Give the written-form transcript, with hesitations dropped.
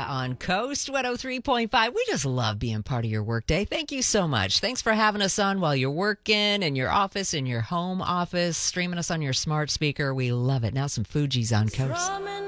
on Coast 103.5. We just love being part of your workday. Thank you so much. Thanks for having us on while you're working in your office, in your home office, streaming us on your smart speaker. We love it. Now some Fugees on Coast.